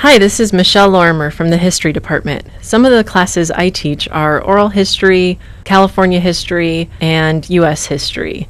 Hi, this is Michelle Lorimer from the History Department. Some of the classes I teach are oral history, California history, and U.S. history.